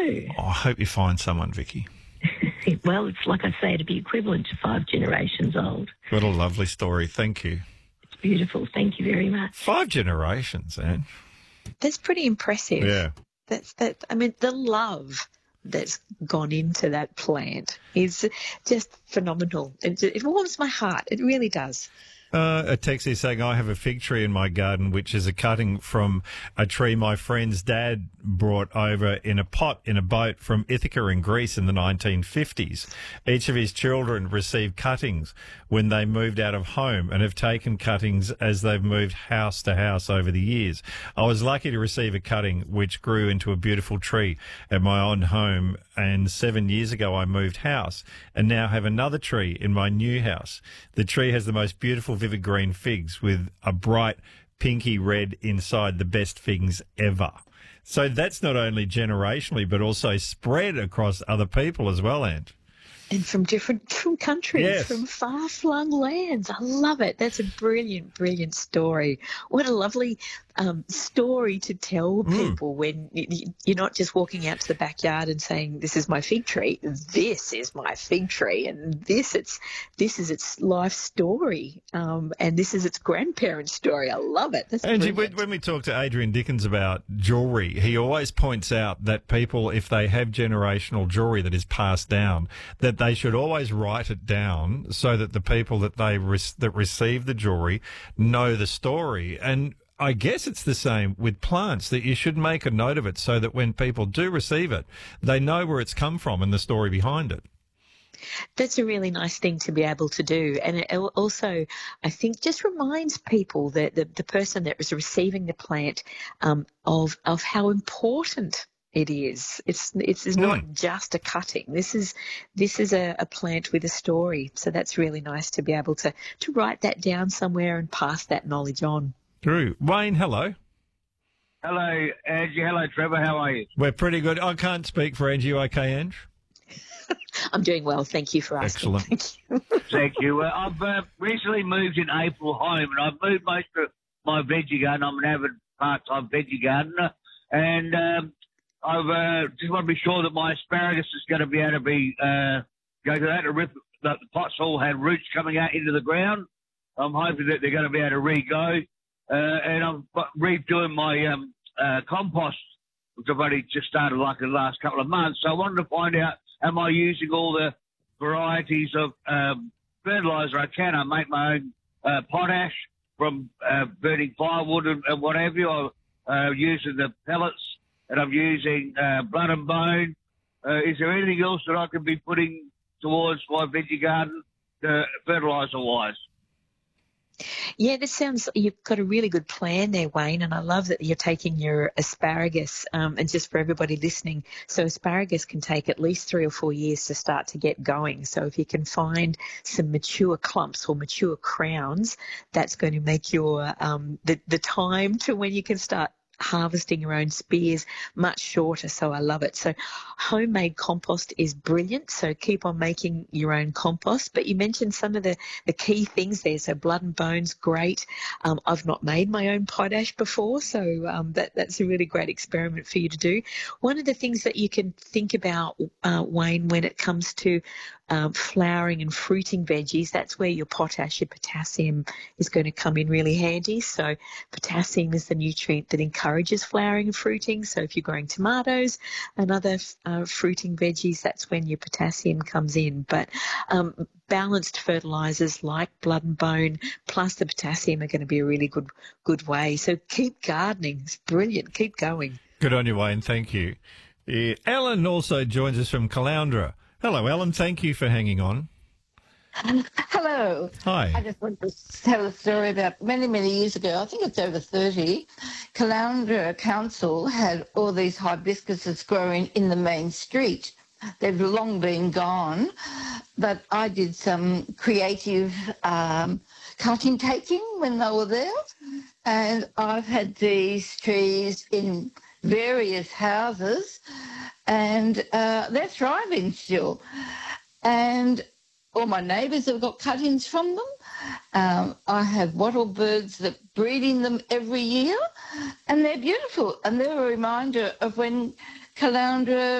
know. Oh, I hope you find someone, Vicky. Well, it's like I say, to be equivalent to 5 generations old. What a lovely story. Thank you. It's beautiful. Thank you very much. 5 generations, Ange. That's pretty impressive. Yeah. I mean, the love that's gone into that plant is just phenomenal. It warms my heart. It really does. A text is saying, I have a fig tree in my garden, which is a cutting from a tree my friend's dad brought over in a pot in a boat from Ithaca in Greece in the 1950s. Each of his children received cuttings when they moved out of home and have taken cuttings as they've moved house to house over the years. I was lucky to receive a cutting which grew into a beautiful tree at my own home, and 7 years ago I moved house and now have another tree in my new house. The tree has the most beautiful vivid green figs with a bright pinky red inside, the best figs ever. So that's not only generationally but also spread across other people as well, Ant. And from countries, Yes. from far-flung lands. I love it. That's a brilliant, brilliant story. What a lovely story to tell people when you're not just walking out to the backyard and saying, this is my fig tree. This is my fig tree. And this is its life story. And this is its grandparents' story. I love it. That's Angie, brilliant. when we talk to Adrian Dickens about jewellery, he always points out that people, if they have generational jewellery that is passed down, that they should always write it down so that the people that that receive the jewellery know the story. And I guess it's the same with plants, that you should make a note of it so that when people do receive it, they know where it's come from and the story behind it. That's a really nice thing to be able to do. And it also, I think, just reminds people that the person that is receiving the plant of how important it is. It's not just a cutting. This is a plant with a story. So that's really nice to be able to write that down somewhere and pass that knowledge on. True. Wayne, hello. Hello, Angie. Hello, Trevor. How are you? We're pretty good. I can't speak for Angie. You okay, Ange? I'm doing well. Thank you for asking. Excellent. Thank you. Thank you. I've recently moved in April home, and I've moved most of my veggie garden. I'm an avid part-time veggie gardener, and I've just want to be sure that my asparagus is going to be able to be go to that. The pots all had roots coming out into the ground. I'm hoping that they're going to be able to re-go. And I'm redoing my compost, which I've only just started like in the last couple of months. So I wanted to find out, am I using all the varieties of fertiliser I can? I make my own potash from burning firewood and what have you. I'm using the pellets, and I'm using blood and bone. Is there anything else that I can be putting towards my veggie garden fertiliser-wise? Yeah, this sounds, you've got a really good plan there, Wayne, and I love that you're taking your asparagus, and just for everybody listening, so asparagus can take at least 3 or 4 years to start to get going. So if you can find some mature clumps or mature crowns, that's going to make your the time to when you can start harvesting your own spears much shorter. So I love it. So homemade compost is brilliant. So keep on making your own compost. But you mentioned some of the key things there. So blood and bones, great. I've not made my own potash before, so that's a really great experiment for you to do. One of the things that you can think about, Wayne, when it comes to flowering and fruiting veggies, that's where your potash, your potassium is going to come in really handy. So potassium is the nutrient that encourages flowering and fruiting. So if you're growing tomatoes and other fruiting veggies, that's when your potassium comes in. But balanced fertilizers like blood and bone plus the potassium are going to be a really good way. So keep gardening. It's brilliant. Keep going. Good on you, Wayne. Thank you. Ellen also joins us from Caloundra. Hello, Ellen. Thank you for hanging on. Hello. Hi. I just want to tell a story about many, many years ago. I think it's over 30. Caloundra Council had all these hibiscuses growing in the main street. They've long been gone, but I did some creative cutting taking when they were there, and I've had these trees in various houses, and they're thriving still. And all my neighbours have got cuttings from them. I have wattle birds that breed in them every year, and they're beautiful. And they're a reminder of when Caloundra